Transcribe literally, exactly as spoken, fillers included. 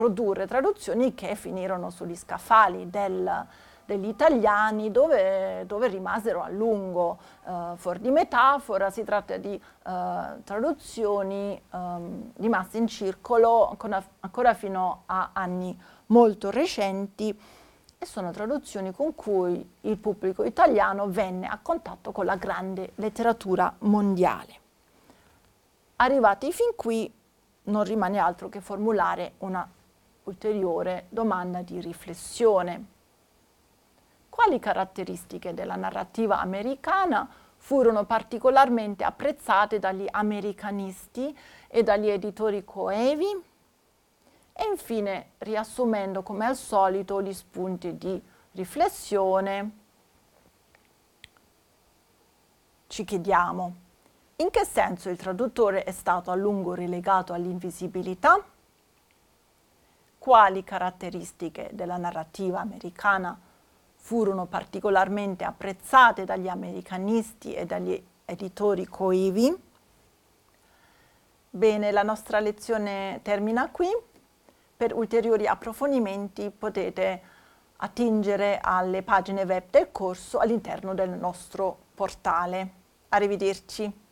produrre traduzioni che finirono sugli scaffali del, degli italiani, dove, dove rimasero a lungo. Uh, fuori di metafora, si tratta di uh, traduzioni um, rimaste in circolo ancora, ancora fino a anni molto recenti, e sono traduzioni con cui il pubblico italiano venne a contatto con la grande letteratura mondiale. Arrivati fin qui, non rimane altro che formulare una ulteriore domanda di riflessione. Quali caratteristiche della narrativa americana furono particolarmente apprezzate dagli americanisti e dagli editori coevi? E infine, riassumendo come al solito gli spunti di riflessione, ci chiediamo: in che senso il traduttore è stato a lungo relegato all'invisibilità? Quali caratteristiche della narrativa americana furono particolarmente apprezzate dagli americanisti e dagli editori coevi? Bene, la nostra lezione termina qui. Per ulteriori approfondimenti potete attingere alle pagine web del corso all'interno del nostro portale. Arrivederci.